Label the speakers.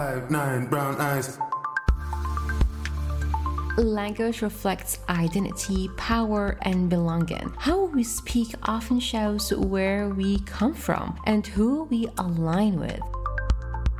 Speaker 1: 5'9" brown eyes.
Speaker 2: Language reflects identity, power, and belonging. How we speak often shows where we come from and who we align with.